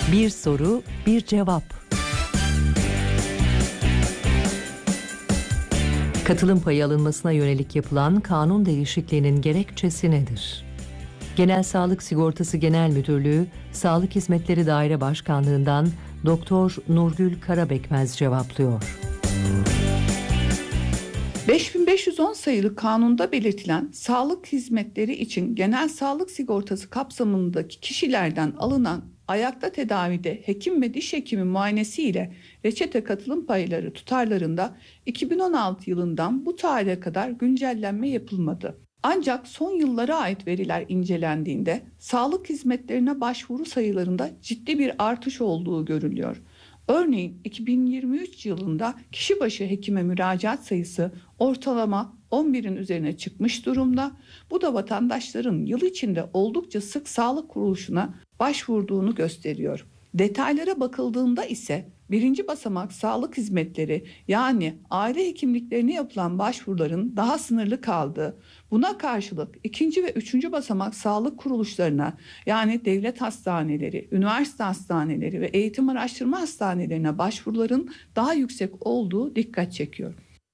Bir soru, bir cevap. Katılım payı alınmasına yönelik yapılan kanun değişikliğinin gerekçesi nedir? Genel Sağlık Sigortası Genel Müdürlüğü, Sağlık Hizmetleri Daire Başkanlığından Doktor Nurgül Karabekmez cevaplıyor. 5510 sayılı kanunda belirtilen sağlık hizmetleri için genel sağlık sigortası kapsamındaki kişilerden alınan ayakta tedavide hekim ve diş hekimi muayenesi ile reçete katılım payları tutarlarında 2016 yılından bu tarihe kadar güncellenme yapılmadı. Ancak son yıllara ait veriler incelendiğinde sağlık hizmetlerine başvuru sayılarında ciddi bir artış olduğu görülüyor. Örneğin 2023 yılında kişi başı hekime müracaat sayısı ortalama 11'in üzerine çıkmış durumda. Bu da vatandaşların yıl içinde oldukça sık sağlık kuruluşuna başvurduğunu gösteriyor. Detaylara bakıldığında ise birinci basamak sağlık hizmetleri yani aile hekimliklerine yapılan başvuruların daha sınırlı kaldığı, buna karşılık ikinci ve üçüncü basamak sağlık kuruluşlarına yani devlet hastaneleri, üniversite hastaneleri ve eğitim araştırma hastanelerine başvuruların daha yüksek olduğu dikkat çekiyor.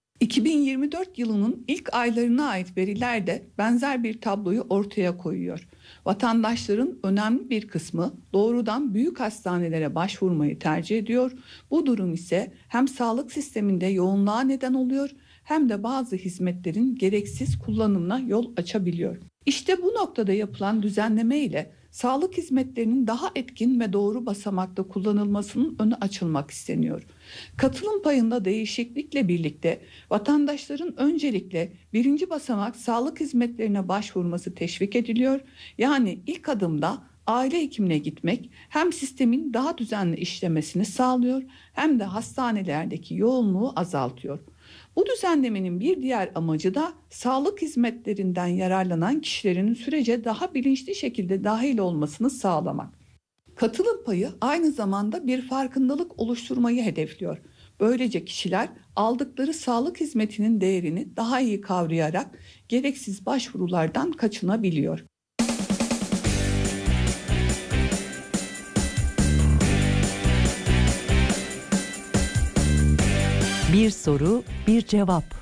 2024 yılının ilk aylarına ait veriler de benzer bir tabloyu ortaya koyuyor. Vatandaşların önemli bir kısmı doğrudan büyük hastanelere başvurmayı tercih ediyor. Bu durum ise hem sağlık sisteminde yoğunluğa neden oluyor hem de bazı hizmetlerin gereksiz kullanımına yol açabiliyor. İşte bu noktada yapılan düzenleme ile sağlık hizmetlerinin daha etkin ve doğru basamakta kullanılmasının önü açılmak isteniyor. Katılım payında değişiklikle birlikte vatandaşların öncelikle birinci basamak sağlık hizmetlerine başvurması teşvik ediliyor. Yani ilk adımda aile hekimine gitmek hem sistemin daha düzenli işlemesini sağlıyor hem de hastanelerdeki yoğunluğu azaltıyor. Bu düzenlemenin bir diğer amacı da sağlık hizmetlerinden yararlanan kişilerin sürece daha bilinçli şekilde dahil olmasını sağlamak. Katılım payı aynı zamanda bir farkındalık oluşturmayı hedefliyor. Böylece kişiler aldıkları sağlık hizmetinin değerini daha iyi kavrayarak gereksiz başvurulardan kaçınabiliyor. Bir soru, bir cevap.